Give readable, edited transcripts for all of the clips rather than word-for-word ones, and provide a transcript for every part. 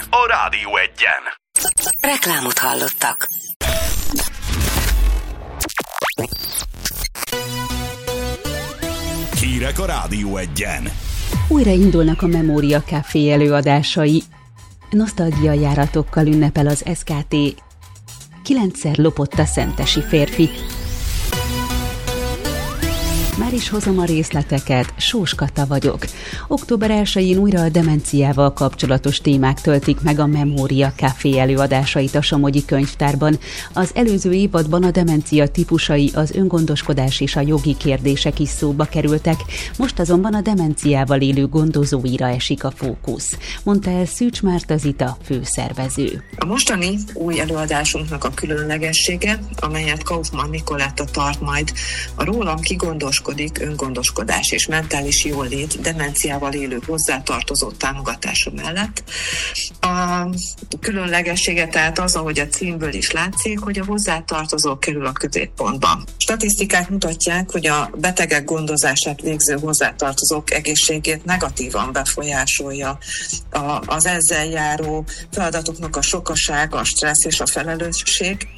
a Rádió Egyen. Reklámot hallottak. Hírek a Rádió Egyen. Újra indulnak a Memória Café előadásai. Nosztalgiajáratokkal ünnepel az SKT. 9-szer lopott a szentesi férfi. Már is hozom a részleteket, Sós Kata vagyok. Október 1-én újra a demenciával kapcsolatos témák töltik meg a Memória Café előadásait a Somogyi Könyvtárban. Az előző évadban a demencia típusai, az öngondoskodás és a jogi kérdések is szóba kerültek, most azonban a demenciával élő gondozóira esik a fókusz, mondta el Szűcs Márta Zita, főszervező. A mostani új előadásunknak a különlegessége, amelyet Kaufmann Nikoletta tart majd, a rólam kigondoskodik öngondoskodás és mentális jólét demenciával élő hozzátartozó támogatása mellett. A különlegessége tehát az, ahogy a címből is látszik, hogy a hozzátartozó kerül a középpontba. Statisztikák mutatják, hogy a betegek gondozását végző hozzátartozók egészségét negatívan befolyásolja az ezzel járó feladatoknak a sokasága, a stressz és a felelősség.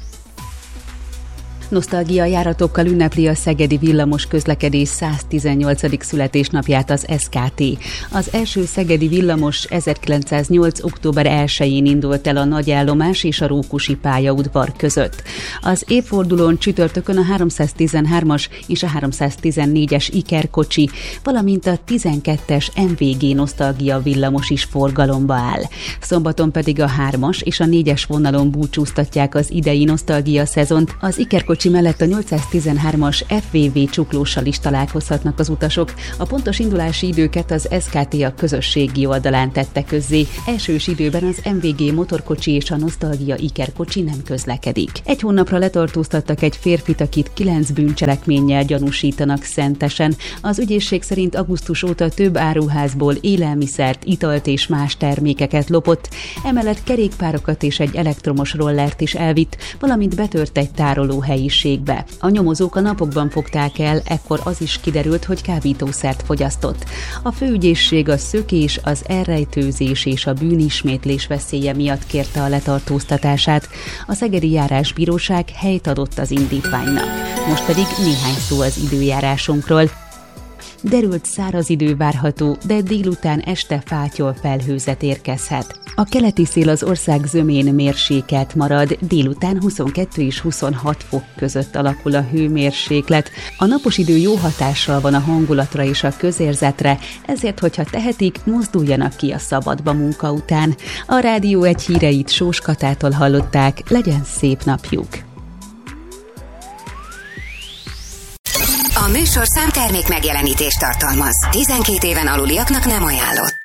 Nosztalgiajáratokkal ünnepli a szegedi villamos közlekedés 118. születésnapját az SKT. Az első szegedi villamos 1908. október 1-én indult el a nagyállomás és a Rókusi pályaudvar között. Az évfordulón csütörtökön a 313-as és a 314-es ikerkocsi, valamint a 12-es MVG nosztalgia villamos is forgalomba áll. Szombaton pedig a 3-as és a 4-es vonalon búcsúztatják az idei nosztalgia szezont. Az ikerkocsi mellett a 813-as FVV csuklóssal is találkozhatnak az utasok. A pontos indulási időket az SKT a közösségi oldalán tette közzé. Elsős időben az MVG motorkocsi és a nosztalgia ikerkocsi nem közlekedik. Egy hónapra letartóztattak egy férfit, akit 9 bűncselekménnyel gyanúsítanak Szentesen. Az ügyészség szerint augusztus óta több áruházból élelmiszert, italt és más termékeket lopott, emellett kerékpárokat és egy elektromos rollert is elvitt, valamint betört egy tárolóhelyiségbe. A nyomozók a napokban fogták el, ekkor az is kiderült, hogy kábítószert fogyasztott. A főügyészség a szökés, az elrejtőzés és a bűnismétlés veszélye miatt kérte a letartóztatását. A szegedi járásbíróság helyt adott az indítványnak. Most pedig néhány szó az időjárásunkról. Derült száraz idő várható, de délután este fátyol felhőzet érkezhet. A keleti szél az ország zömén mérsékelt marad, délután 22 és 26 fok között alakul a hőmérséklet. A napos idő jó hatással van a hangulatra és a közérzetre, ezért, hogyha tehetik, mozduljanak ki a szabadba munka után. A Rádió Egy híreit Sós Katától hallották, legyen szép napjuk! A műsorszám termék megjelenítést tartalmaz. 12 éven aluliaknak nem ajánlott.